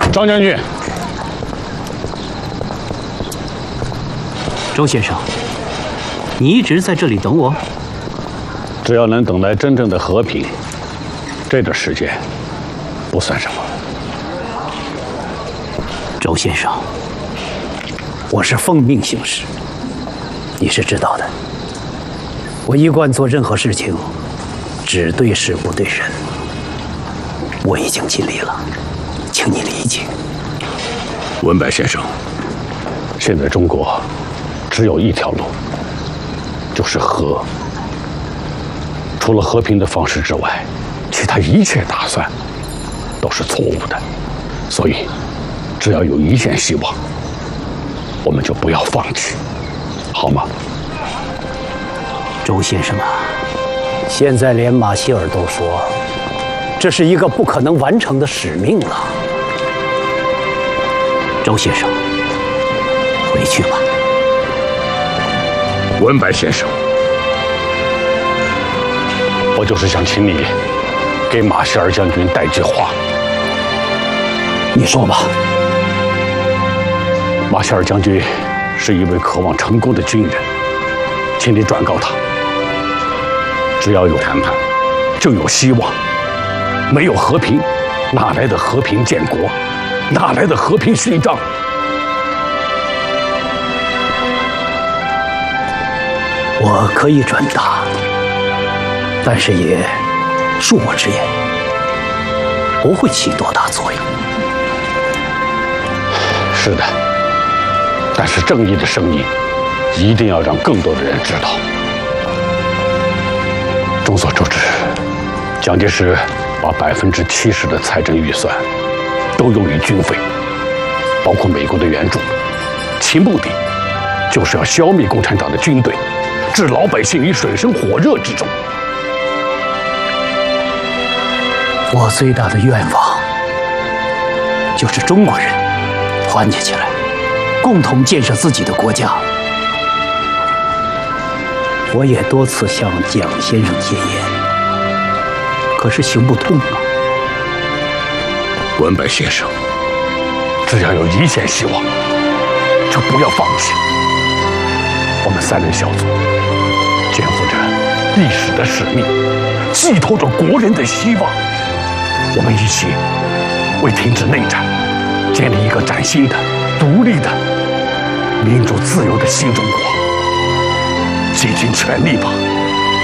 张将军， 周先生，你一直在这里等我？ 只要能等来真正的和平，这点时间不算什么。 周先生，我是奉命行事，你是知道的。我一贯做任何事情，只对事不对人。我已经尽力了，请你理解。 文白先生，现在中国只有一条路，就是和。除了和平的方式之外，其他一切打算都是错误的。所以，只要有一线希望，我们就不要放弃，好吗？ 周先生啊，现在连马歇尔都说，这是一个不可能完成的使命了。周先生，回去吧。 文白先生，我就是想请你给马歇尔将军带句话。 你说吧。 马歇尔将军是一位渴望成功的军人，请你转告他，只要有谈判，就有希望。没有和平，哪来的和平建国？哪来的和平续仗？ 我可以转达，但是也恕我直言，不会起多大作用。 是的，但是正义的声音一定要让更多的人知道。众所周知，蒋介石把70%的财政预算都用于军费，包括美国的援助，其目的就是要消灭共产党的军队，置老百姓于水深火热之中。 我最大的愿望就是中国人团结起来，共同建设自己的国家。我也多次向蒋先生进言，可是行不通啊。 文白先生，只要有一线希望，就不要放弃。我们3人小组肩负着历史的使命，寄托着国人的希望。我们一起为停止内战，建立一个崭新的、独立的、民主自由的新中国，竭尽全力吧！